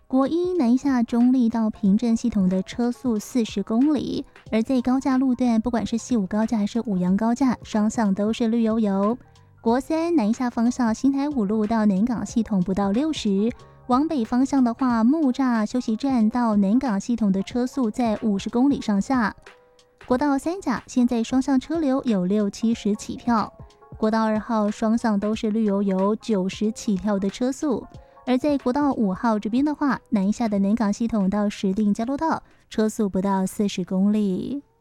国一南下中立到平镇系统的车速40公里，而在高架路段，不管是西武高架还是五杨高架，双向都是绿油油。国三南下方向新台五路到南港系统不到60，往北方向的话，木栅休息站到南港系统的车速在50公里上下。国道三甲现在双向车流有60-70起跳，国道2号双向都是绿油油90起跳的车速。而在国道5号这边的话，南下的南港系统到石碇交流道车速不到40公里。